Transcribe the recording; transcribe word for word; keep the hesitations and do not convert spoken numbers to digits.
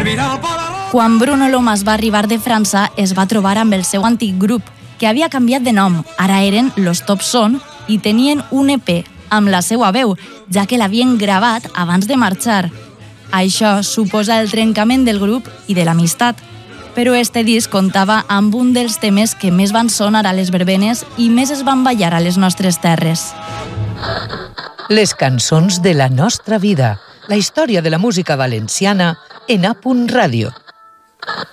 Quan Bruno Lomas va arribar de França, es va trobar amb el seu antic grup, que havia canviat de nom. Ara eren Los Top Son i tenien un E P amb la seva veu, ja que l'havien gravat abans de marxar. Això suposa el trencament del grup i de l'amistat. Però este disc comptava amb un dels temes que més van sonar a les verbenes i més es van ballar a les nostres terres. Les cançons de la nostra vida. La història de la música valenciana en A Punt Ràdio.